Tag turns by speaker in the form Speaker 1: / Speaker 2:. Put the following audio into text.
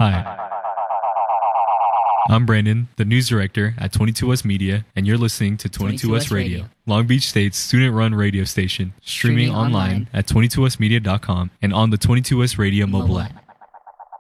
Speaker 1: Hi. I'm Brandon, the news director at 22us Media, and you're listening to 22us Radio, Long Beach State's student-run radio station, streaming online at 22usmedia.com and on the 22us Radio mobile app.